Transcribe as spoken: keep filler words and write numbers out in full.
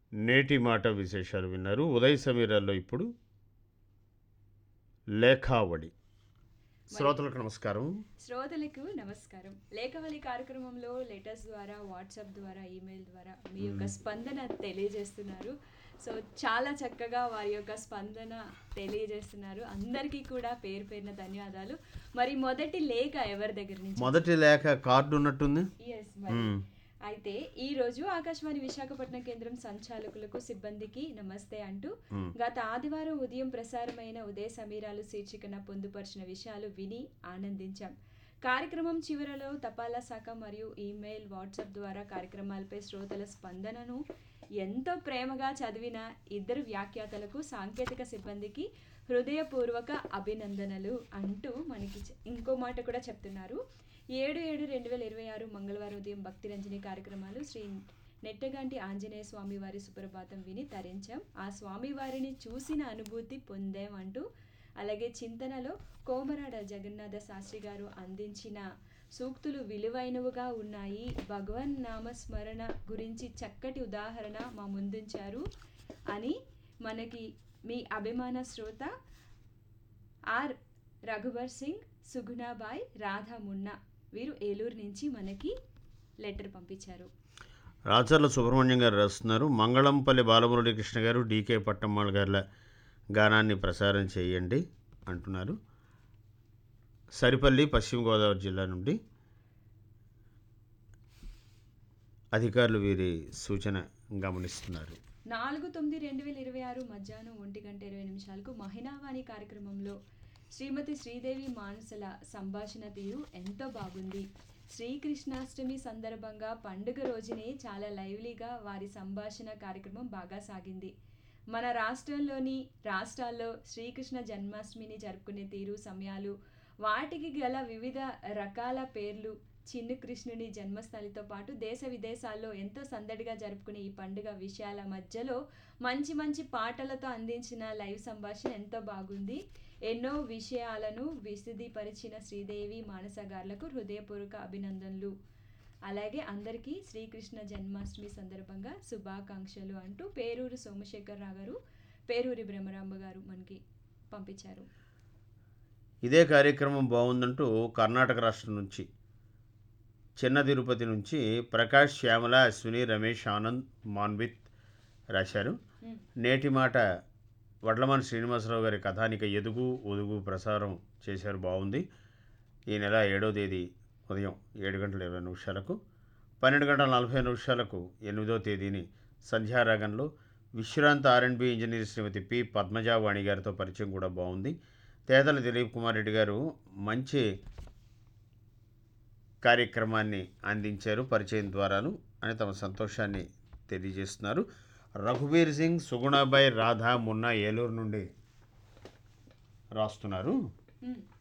నేటి మాట విశేషాలు విన్నారు. ఉదయ సమీరాల్లో ఇప్పుడు లేఖావళి. మరి శ్రోతలకు నమస్కారం. శ్రోతలకు నమస్కారం. లేఖవలి కార్యక్రమంలో లెటర్స్ ద్వారా, వాట్సాప్ ద్వారా, ఈమెయిల్ ద్వారా మీ యొక్క మ్మ్. స్పందన తెలియజేస్తున్నారు. సో చాలా చక్కగా వారి యొక్క స్పందన తెలియజేస్తున్నారు. అందరికీ కూడా పేరు పేరున ధన్యవాదాలు. మరి మొదటి లేఖ ఎవరి దగ్గర నుంచి? మొదటి లేఖ కార్డు ఉన్నట్టుంది. ఎస్, మరి మ్మ్. అయితే ఈరోజు ఆకాశవాణి విశాఖపట్నం కేంద్రం సంచాలకులకు సిబ్బందికి నమస్తే అంటూ మ్మ్. గత ఆదివారం ఉదయం ప్రసారమైన ఉదయ సమీరాలు శీర్షికన పొందుపరిచిన విషయాలు విని ఆనందించాం. కార్యక్రమం చివరలో తపాలా శాఖ మరియు ఈమెయిల్, వాట్సాప్ ద్వారా కార్యక్రమాలపై శ్రోతల స్పందనను ఎంతో ప్రేమగా చదివిన ఇద్దరు వ్యాఖ్యాతలకు, సాంకేతిక సిబ్బందికి హృదయపూర్వక అభినందనలు అంటూ మనకి చె- ఇంకో మాట కూడా చెప్తున్నారు. ఏడు ఏడు రెండు వేల ఇరవై ఆరు మంగళవారం ఉదయం భక్తి రంజని కార్యక్రమాలు శ్రీ నెట్టగంటి ఆంజనేయ స్వామి వారి సుప్రభాతం విని తరించాం. ఆ స్వామివారిని చూసిన అనుభూతి పొందాం అంటూ, అలాగే చింతనలో కోమరాడ జగన్నాథ శాస్త్రి గారు అందించిన సూక్తులు విలువైనవిగా ఉన్నాయి, భగవన్ నామస్మరణ గురించి చక్కటి ఉదాహరణ మా ముందుంచారు అని మనకి మీ అభిమాన శ్రోత ఆర్ రఘువర్ సింగ్, సుగుణాబాయ్, రాధా మున్నా వీరు ఏలూరు నుంచి మనకి లెటర్ పంపించారు. రాచర్ల సుబ్రహ్మణ్యం గారు రాస్తున్నారు. మంగళంపల్లి బాలమురళీ కృష్ణ గారు, డీకే పట్టమ్మాళ్ గారుల గానాన్ని ప్రసారం చేయండి అంటున్నారు. సరిపల్లి, పశ్చిమ గోదావరి జిల్లా నుండి అధికారులు వీరి సూచన గమనిస్తున్నారు. నాలుగు తొమ్మిది రెండు వేల ఇరవై ఆరు మధ్యాహ్నం ఒంటి గంట ఇరవై నిమిషాలకు మహిళావాణి కార్యక్రమంలో శ్రీమతి శ్రీదేవి మానసల సంభాషణ తీరు ఎంతో బాగుంది. శ్రీకృష్ణాష్టమి సందర్భంగా పండుగ రోజునే చాలా లైవ్లీగా వారి సంభాషణ కార్యక్రమం బాగా సాగింది. మన రాష్ట్రంలోని రాష్ట్రాల్లో శ్రీకృష్ణ జన్మాష్టమిని జరుపుకునే తీరు, సమయాలు, వాటికి గల వివిధ రకాల పేర్లు, చిన్ని కృష్ణుని జన్మస్థలితో పాటు దేశ విదేశాల్లో ఎంతో సందడిగా జరుపుకునే ఈ పండుగ విషయాల మధ్యలో మంచి మంచి పాటలతో అందించిన లైవ్ సంభాషణ ఎంతో బాగుంది. ఎన్నో విషయాలను విశదీపరిచిన శ్రీదేవి మానస గారులకు హృదయపూర్వక అభినందనలు. అలాగే అందరికీ శ్రీకృష్ణ జన్మాష్టమి సందర్భంగా శుభాకాంక్షలు అంటూ పేరూరు సోమశేఖర్ రావు గారు, పేరూరి బ్రహ్మరాంబ గారు మనకి పంపించారు. ఇదే కార్యక్రమం బాగుందంటూ కర్ణాటక రాష్ట్రం నుంచి, చిన్న తిరుపతి నుంచి ప్రకాష్, శ్యామల, అశ్విని, రమేష్, ఆనంద్, మాన్విత్ రాశారు. మ్మ్. నేటి మాట వడ్లమాన్ శ్రీనివాసరావు గారి కథానిక ఎదుగు ఒదుగు ప్రసారం చేశారు, బాగుంది. ఈ నెల ఏడో తేదీ ఉదయం ఏడు గంటల ఇరవై నిమిషాలకు, పన్నెండు గంటల నలభై నిమిషాలకు ఎనిమిదో తేదీని సంధ్యారాగంలో విశ్రాంత are and B engineer Shrimati P Padmajavani గారితో పరిచయం కూడా బాగుంది. తేదల దిలీప్ కుమార్ రెడ్డి గారు మంచి కార్యక్రమాన్ని అందించారు పరిచయం ద్వారాను అని తమ సంతోషాన్ని తెలియజేస్తున్నారు. రఘువీర్ సింగ్, సుగుణాబాయ్, రాధా మున్నా ఏలూరు నుండి రాస్తున్నారు. మ్మ్.